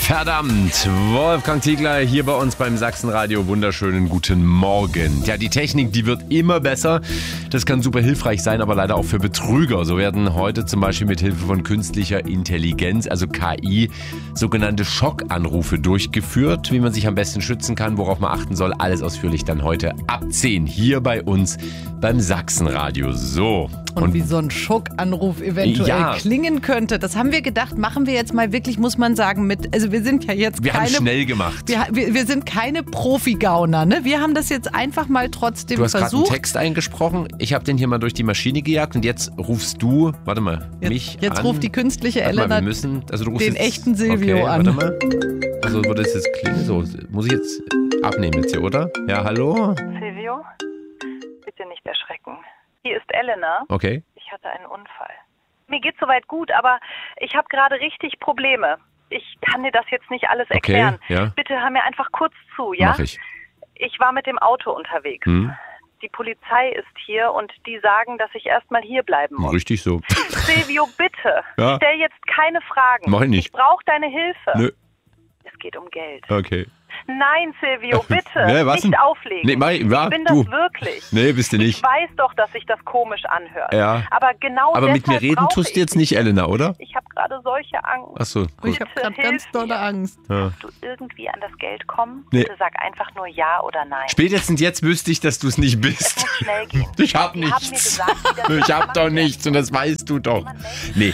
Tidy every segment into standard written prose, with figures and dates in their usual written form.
Verdammt, Wolfgang Ziegler hier bei uns beim Sachsenradio. Wunderschönen guten Morgen. Ja, die Technik, die wird immer besser. Das kann super hilfreich sein, aber leider auch für Betrüger. So werden heute zum Beispiel mit Hilfe von künstlicher Intelligenz, also KI, sogenannte Schockanrufe durchgeführt. Wie man sich am besten schützen kann, worauf man achten soll, alles ausführlich dann heute ab 10 hier bei uns beim Sachsenradio. So. Und wie so ein Schockanruf eventuell klingen könnte, das haben wir gedacht, machen wir jetzt mal wirklich, muss man sagen, also wir sind ja jetzt wir haben schnell gemacht. Wir sind keine Profi-Gauner, ne? Wir haben das jetzt einfach mal trotzdem versucht. Du hast gerade einen Text eingesprochen, ich habe den hier mal durch die Maschine gejagt und jetzt rufst du, warte mal, mich an. Jetzt ruft die künstliche Elena du rufst den jetzt, echten Silvio an. Warte mal. Also würde es jetzt klingen, so muss ich jetzt abnehmen jetzt hier, oder? Ja, hallo? Silvio, bitte nicht erschrecken. Hier ist Elena. Okay. Ich hatte einen Unfall. Mir geht's soweit gut, aber ich habe gerade richtig Probleme. Ich kann dir das jetzt nicht alles erklären. Okay, ja. Bitte hör mir einfach kurz zu, ja? Mach ich. Ich war mit dem Auto unterwegs. Die Polizei ist hier und die sagen, dass ich erstmal hier bleiben muss. Richtig so. Silvio, bitte. Ja. Stell jetzt keine Fragen. Mach ich nicht. Ich brauche deine Hilfe. Nö. Es geht um Geld. Okay. Nein, Silvio, bitte. Nee, was nicht denn? auflegen. Nee, ich bin das wirklich. Nee, bist du nicht. Ich weiß doch, dass sich das komisch anhört. Ja. Aber genau Aber mit mir deshalb reden brauche tust du jetzt nicht, Elena, oder? Ich habe gerade solche Angst. Ach so, gut. Ich habe gerade ganz dolle Angst. Ja. Kannst du irgendwie an das Geld kommen? Nee. Bitte sag einfach nur ja oder nein. Spätestens jetzt wüsste ich, dass du es nicht Es bist. muss schnell gehen. Ich hab Die haben mir nichts. gesagt, wie das Ich hab gemacht doch wird. nichts und das weißt du doch. Nee,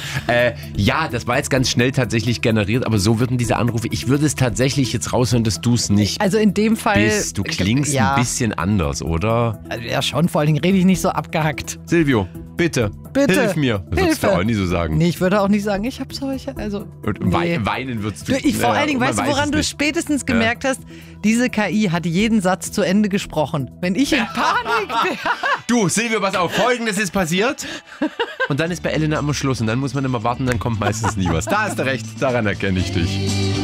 ja, das war jetzt ganz schnell tatsächlich generiert, aber so würden diese Anrufe, ich würde es tatsächlich jetzt raushören, dass du es nicht Also in dem Fall... bist. Du klingst ein bisschen anders, oder? Also ja, schon, vor allen Dingen rede ich nicht so abgehackt. Silvio, bitte, hilf mir. Das würdest du Hilfe. auch nie so sagen. Nee, ich würde auch nicht sagen, ich habe solche, also... Und nee. weinen würdest du. Vor allen Dingen, man weißt du, weiß woran es du nicht. spätestens gemerkt hast? Diese KI hat jeden Satz zu Ende gesprochen. Wenn ich in Panik wäre... Du, Silvio, pass auf, Folgendes ist passiert. Und dann ist bei Elena immer Schluss und dann muss man immer warten, dann kommt meistens nie was. Da hast du recht, daran erkenne ich dich.